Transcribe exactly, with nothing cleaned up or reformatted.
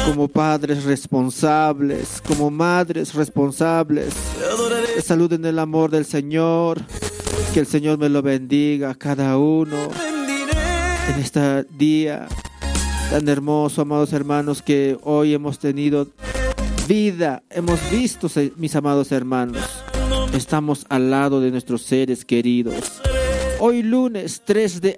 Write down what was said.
como padres responsables, como madres responsables. Les saludo en el amor del Señor. Que el Señor me lo bendiga a cada uno en este día tan hermoso, amados hermanos, que hoy hemos tenido vida, hemos visto, mis amados hermanos. Estamos al lado de nuestros seres queridos. Hoy lunes tres de